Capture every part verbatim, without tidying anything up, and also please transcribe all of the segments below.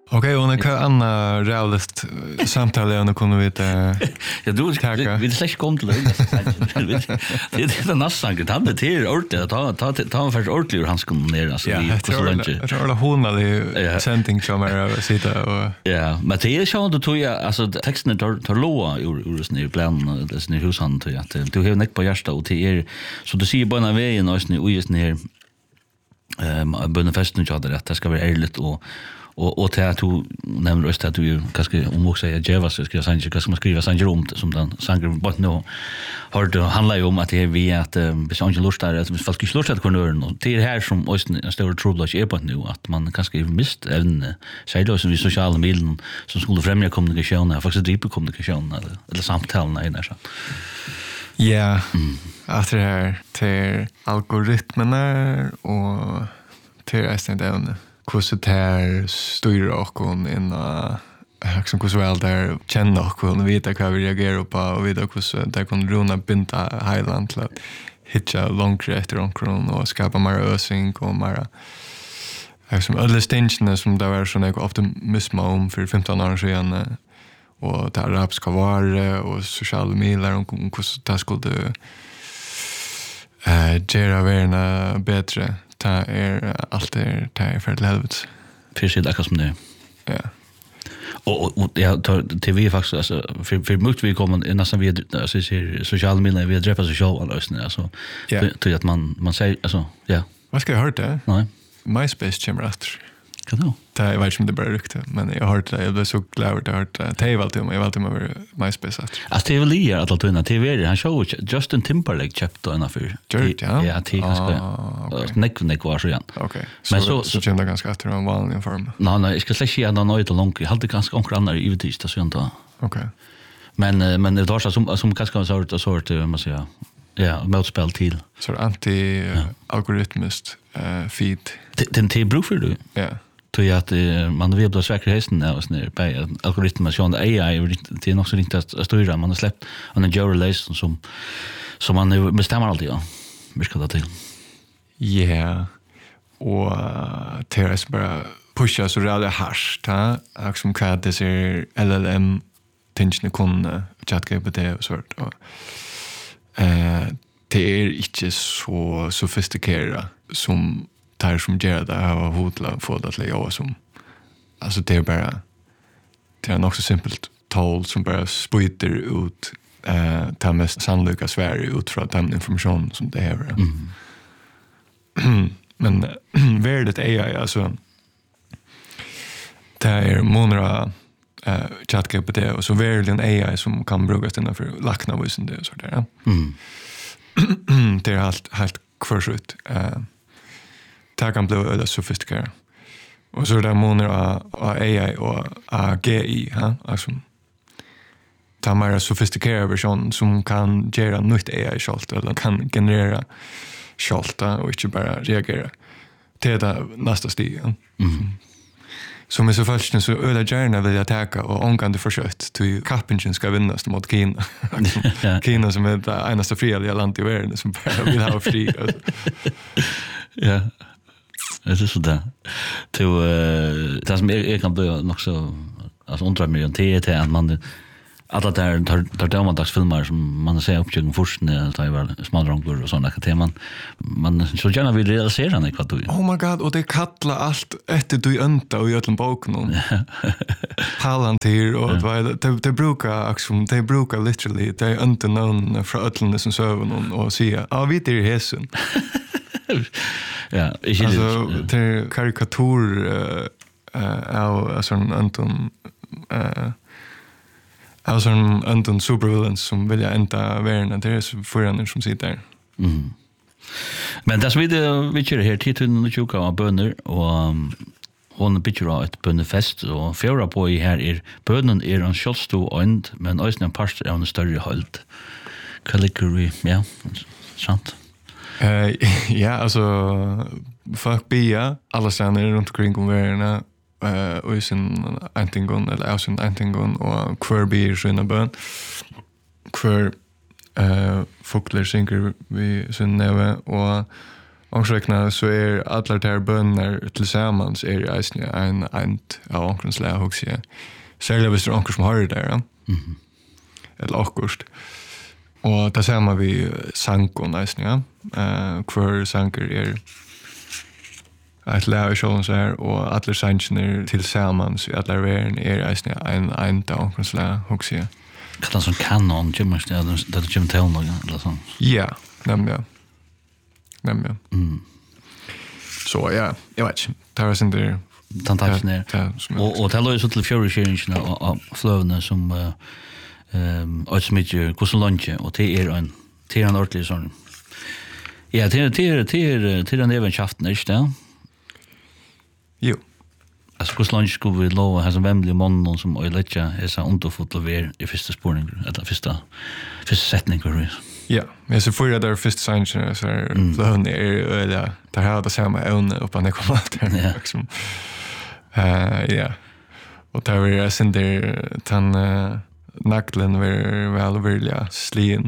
Okej, och när Anna realist samtal och nu kunde vi ta. Ja, du vi det släck kom till det. Det är nästan det hade till ordet ta ta ta för ordentligt ur handsken ner alltså vi på så långt. Jag tror att hon hade sending som är sitta och ja, men det är så då tror jag alltså texten tar tar låa ur ur snö plan det snö husan till att du har näck på hjärta och till er så du ser bara vägen och snö och just ner ehm bönefesten jag hade rätt det ska vara ärligt och och och till att du nämner just att du kanske om också säga Jeva så ska jag säga kanske man skriva sån om som den sanger but no har det handlar ju om att det är vi att vi ska inte lusta att vi ska inte lusta att kornören och det är här som en stor trouble är på nu att man kanske mist en säger då som vi sociala medier som skulle främja kommunikation faktiskt driva kommunikation eller eller samtal nej där så. Ja. Att det här till algoritmerna och till resten av hur det här styr och in och liksom hur väl där känner och och veta vad vi reagerar på och veta hur det kan runa binta Highland till att hitta långt efter omkring och skapa mer ösing och mer liksom alla stängslen som det var så jag ofta missma om för femton år sedan och det arabiska varor och sociala medier och hur det skulle äh, göra världen bättre. Det är allt det är för helvete. Precis det som det. Ja. Och och jag tar T V faktiskt alltså för för mycket vi kommer nästan vi alltså ser sociala medier vi dräpar sociala lösningar alltså till att man man säger alltså ja. Vad ska jag höra det? Nej. MySpace kommer efter. Kan du? Det är väl som det bara rykte men jag har hört det jag blev så glad att jag hört det. Det är väl till mig jag valde mig över MySpace efter. Alltså det är väl det att allt T V han show Justin Timberlake köpte en affär. Ja. Ja, det ganska neck neck var så igen. Okej. Men så så kände jag ganska efter en vanlig form. Nej nej, jag ska släcka igen den nöjt och långt. Jag hade ganska omkring i vitista så inte. Okej. Men men det var så som som ganska så så sort man säga. Ja, motspel till. Så anti algoritmiskt eh feed. Den till bruk för du. Ja. Tror jag att man vill bli säkerheten där och snär på algoritmer så A I det är också inte att styra man har släppt en Joe relation som som man bestämmer alltid ja. Vi ska ta till. Ja. Och Terras bara pusha så det hash ta som vad det är L L M tänker kunna chatta på det och sånt och eh det är inte så sofistikerat som tar som gör det här hotla få det att lägga som alltså det är bara det är också simpelt tal som bara sprutar ut eh ta mest sannolika Sverige ut från den information som det är. Mm. Men värdet är jag alltså det är många eh ChatGPT och så världen A I som kan brukas den för lackna visen det så där. Mm. Det är helt helt kvarsut eh det kan bli öde sofistikerat. Och så där månader av A I och A G I, ha? Alltså, det är mer sofistikerad version som kan göra nytt A I självt eller kan generera självt och inte bara reagera. Det är det nästa steg. Ja? Mm. Som är så först så öde gärna vill jag täcka och omgående försökt till kappingen ska vinnas mot Kina. Kina som är det enaste fria land i världen som bara vill ha fri. Alltså. Ja. Det är så där. Till uh, det som jag, jag kan bli nog så alltså undrar mig om det är att man alla där tar tar domardagsfilmer som man ser uppgång först när det är väl smaldrangor och såna kan man man så gärna vill realisera det vad du. Oh my god och det kallar allt efter du änta och göra en bok någon. Palantir och vad det det brukar liksom det brukar literally det är inte någon från öllande som söver någon och säga ja vi är häsen. Ja, ich alltså det är karikatyr eh av alltså Anton eh alltså Anton supervillains som vill jag inte värna det är så förande som sitter där. Mm. Men det som vi vi kör här titeln och tjuka av bönder och hon bitcher ett böndefest och fjärra på i här är bönden är en självstå och men ösnen pastor är en större halt. Calligraphy, ja, sant. Eh ja, alltså folk bia alla stannar runt omkring om världen eh och sen antingon eller ausen antingon och querby är såna bön. Quer eh folkler synker vi sen näve och Ångsräkna så är alla de här böner tillsammans är eisne en ent av ångrens lär också. Särskilt hvis det är ångre som har det där. Ja? Mhm. Eller akkurst. Og det samme vi sankon eisne, ja. Uh, hver sanker er et lær i sjålen her, og alle sankene tilsammans i alle verden er eisne en ent av ångrens lær også. Kallar som kanon, Jimmer, det det det Jim Tell någon eller så. Ja, nämligen. Nämligen. Mm. Så ja, jag vet inte. Det var sin där Tantaksen är. Ja, Och och det låter så till fjärde serien av flövna som eh ehm och som inte hur så långt och det är en det är en ordentlig sån. Ja, det är det är det är det är en evenskaften, inte det? Jo. Alltså hur så långt skulle vi lova har en vemlig mån som och lägga är så underfullt av er i första spårning eller första första sättning. Ja, men så får jag där först signen så är flön är eller det här det samma ämne upp när kommer där Ja. liksom. Eh ja. Och där är jag sen där tan nacklen var väl vilja slien.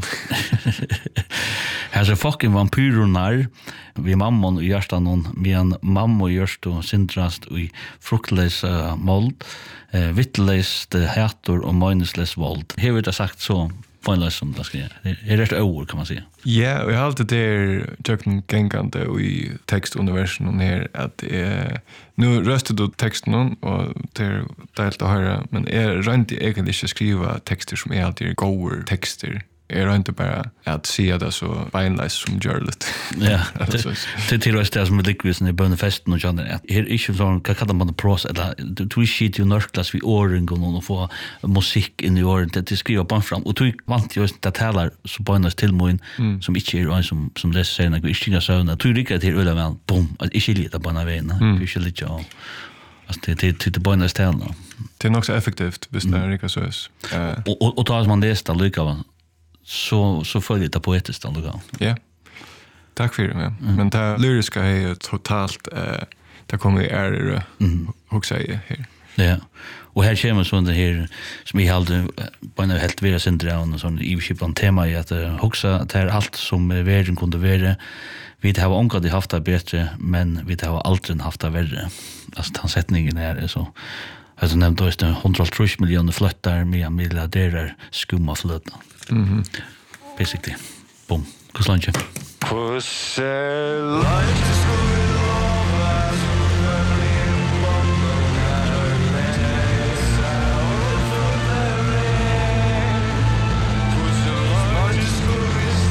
Här så fucking vampyronar vi mammon och hjärtan någon men mamma görst och syndrast i fruktlösa mold eh vittlöst hator och minusläs våld. Här vet jag sagt så finally som det ska. Det är rätt ord kan man säga. Ja, och jag har alltid där tökten gängande i textuniversen här att är nu röstar du texten och det är helt att höra men är rent egentligen inte skriva texter som är alltid goda texter. Är inte bara att se det så beinleis som görligt. Ja, det till oss det som likvisen i bönefesten och sånt att här är inte sån vad kallar man det pros eller du shit ju nörklas vi åren och få musik in i åren det skriva på fram och du vant ju att tala så bönnas till moin som inte är som som det säger när vi inte så att du rycker till öle väl bom att inte lite på vägen vi skulle lite ja alltså det det till bönnas till det är nog så effektivt visst det rycker så är eh och och tar man det stä lika så så följer det poetiskt ändå. Ja. Tack för det. Ja. Mm. Men det lyriska är ju totalt eh det kommer är det också säga här. Ja. Och här kommer så det här som vi hade på en helt vara central och sån i skipan tema i att också att det är allt som världen kunde vara. Vi det har ångat det haft det bättre men vi det har aldrig haft det värre. Alltså den sättningen är så alltså nämnt då är det hundratals miljoner flyttar med miljardärer skumma flödna. Mhm. Basically. Boom. Kus lunch. Kus lunch.